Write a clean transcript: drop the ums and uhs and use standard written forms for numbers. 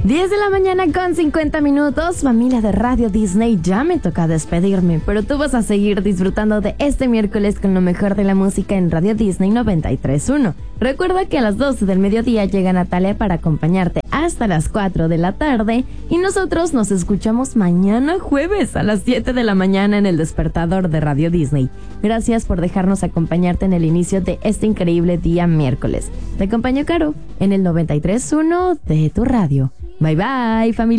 10 de la mañana con 50 minutos, familia de Radio Disney, ya me toca despedirme, pero tú vas a seguir disfrutando de este miércoles con lo mejor de la música en Radio Disney 93.1. Recuerda que a las 12 del mediodía llega Natalia para acompañarte hasta las 4 de la tarde y nosotros nos escuchamos mañana jueves a las 7 de la mañana en el despertador de Radio Disney. Gracias por dejarnos acompañarte en el inicio de este increíble día miércoles. Te acompaño, Caro, en el 93.1 de tu radio. Bye bye, familia.